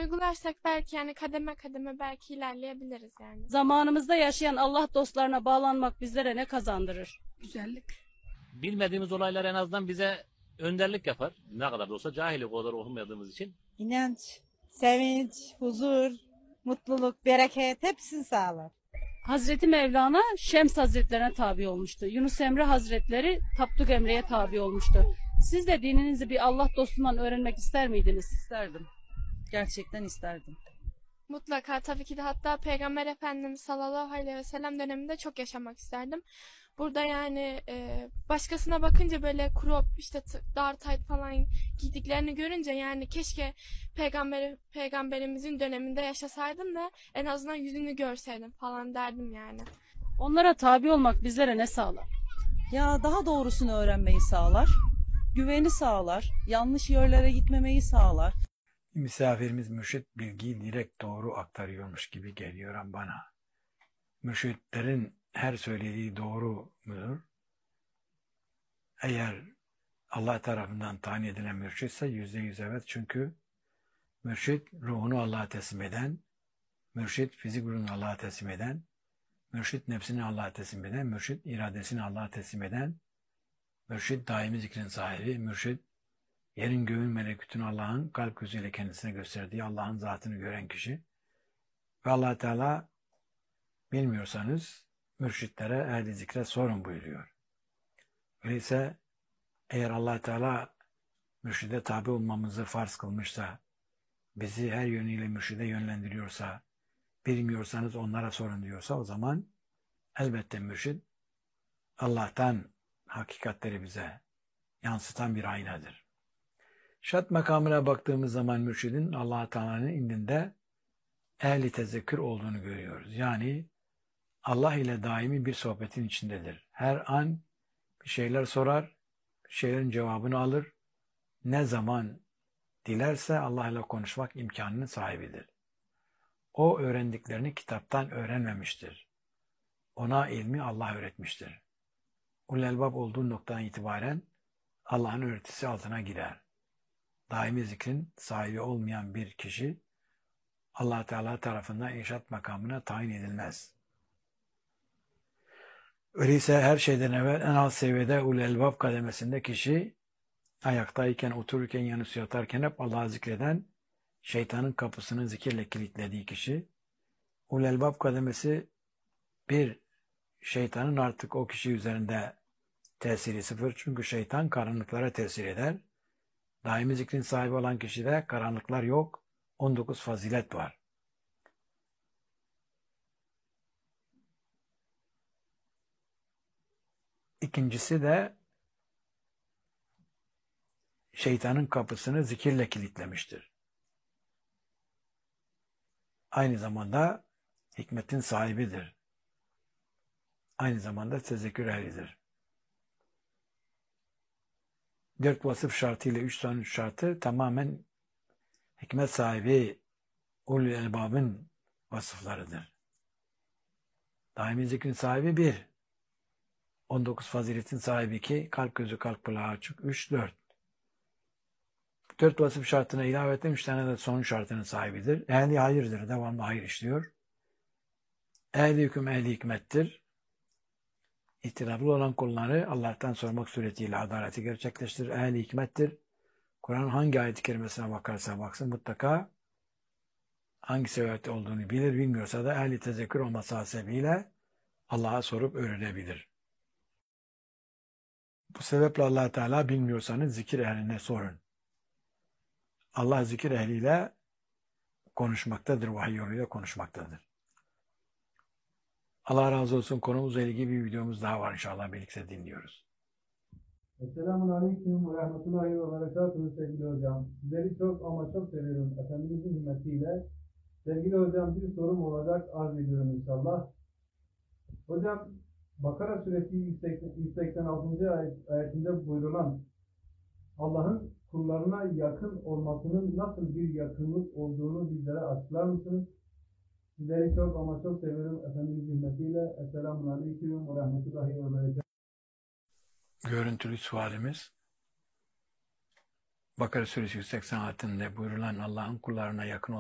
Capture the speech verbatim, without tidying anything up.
uygularsak belki yani kademe kademe belki ilerleyebiliriz yani. Zamanımızda yaşayan Allah dostlarına bağlanmak bizlere ne kazandırır? Güzellik. Bilmediğimiz olaylar en azından bize önderlik yapar. Ne kadar da olsa cahillik o kadar okumadığımız için. İnanç, sevinç, huzur, mutluluk, bereket hepsini sağlar. Hazreti Mevlana Şems Hazretlerine tabi olmuştu. Yunus Emre Hazretleri Tapduk Emre'ye tabi olmuştu. Siz de dininizi bir Allah dostundan öğrenmek ister miydiniz? İsterdim. Gerçekten isterdim. Mutlaka tabii ki de hatta Peygamber Efendimiz sallallahu aleyhi ve sellem döneminde çok yaşamak isterdim. Burada yani e, başkasına bakınca böyle crop işte t- dar tayt falan giydiklerini görünce yani keşke peygamber peygamberimizin döneminde yaşasaydım da en azından yüzünü görseydim falan derdim yani. Onlara tabi olmak bizlere ne sağlar? Ya daha doğrusunu öğrenmeyi sağlar. Güveni sağlar. Yanlış yerlere gitmemeyi sağlar. Misafirimiz mürşit bilgiyi direkt doğru aktarıyormuş gibi geliyor bana. Mürşitlerin her söylediği doğru mudur? Eğer Allah tarafından tayin edilen mürşitse yüzde yüz evet. Çünkü mürşit ruhunu Allah'a teslim eden, mürşit fizik ruhunu Allah'a teslim eden, mürşit nefsini Allah'a teslim eden, mürşit iradesini Allah'a teslim eden, mürşit daimi zikrin sahibi, mürşit yerin göğün melekutunu Allah'ın kalp gözüyle kendisine gösterdiği Allah'ın zatını gören kişi. Ve Allah Teala bilmiyorsanız mürşitlere, ehli zikre sorun buyuruyor. Öyleyse eğer Allah Teala mürşide tabi olmamızı farz kılmışsa, bizi her yönüyle mürşide yönlendiriyorsa, bilmiyorsanız onlara sorun diyorsa o zaman elbette mürşid Allah'tan hakikatleri bize yansıtan bir aynadır. Şat makamına baktığımız zaman mürşidin Allah Teala'nın indinde ehli tezekkür olduğunu görüyoruz. Yani Allah ile daimi bir sohbetin içindedir. Her an bir şeyler sorar, bir şeylerin cevabını alır. Ne zaman dilerse Allah ile konuşmak imkanının sahibidir. O öğrendiklerini kitaptan öğrenmemiştir. Ona ilmi Allah öğretmiştir. Ulul elbab olduğu noktadan itibaren Allah'ın öğretisi altına girer. Daimi zikrin sahibi olmayan bir kişi Allah Teala tarafından irşat makamına tayin edilmez. Öyleyse her şeyden evvel en alt seviyede ulul elbab kademesinde kişi ayaktayken, otururken, yanısı yatarken hep Allah'ı zikreden, şeytanın kapısını zikirle kilitlediği kişi, ulul elbab kademesi bir, şeytanın artık o kişi üzerinde tesiri sıfır. Çünkü şeytan karanlıklara tesir eder. Daimi zikrin sahibi olan kişide karanlıklar yok. on dokuz fazilet var. İkincisi de şeytanın kapısını zikirle kilitlemiştir. Aynı zamanda hikmetin sahibidir. Aynı zamanda tezekkür ehlidir. Dört vasıf şartıyla üç sonuç şartı tamamen hikmet sahibi ulul elbabın vasıflarıdır. Daimi zikrin sahibi bir. on dokuz faziletin sahibi iki. Kalp gözü kalp kulağı açık. üç, dört. Dört vasıf şartına ilave ettim. üç tane de son şartının sahibidir. Ehli hayırdır. Devamlı hayır işliyor. Ehli hüküm ehli hikmettir. İhtilaflı olan konuları Allah'tan sormak suretiyle adaleti gerçekleştirir. Ehli hikmettir. Kur'an'ın hangi ayet-i kerimesine bakarsa baksın mutlaka hangi sebeple olduğunu bilir. Bilmiyorsa da ehli tezekkür olması hasebiyle Allah'a sorup öğrenebilir. Bu sebeple Allah Teala bilmiyorsanız zikir ehline sorun. Allah zikir ehliyle konuşmaktadır. Vahiy yoluyla konuşmaktadır. Allah razı olsun. Konumuzla ilgili bir videomuz daha var inşallah. Birlikte dinliyoruz. Esselamun Aleyküm ve Rahmetullahi ve Berekatuhu sevgili hocam. Sizleri çok ama çok seviyorum. Efendimizin himmetiyle. Sevgili hocam bir sorum olacak arz ediyorum inşallah. Hocam Bakara suresi yüz seksen altıncı ayet, ayetinde buyurulan Allah'ın kullarına yakın olmasının nasıl bir yakınlık olduğunu bizlere açıklar mısınız? Sizleri çok ama çok seviyorum. Efendimizin hürmetiyle. Esselamun Aleyküm ve Rahmetullahi ve Berekatuhu. Görüntülü sualimiz Bakara suresi yüz seksen altı'nda buyurulan Allah'ın kullarına yakın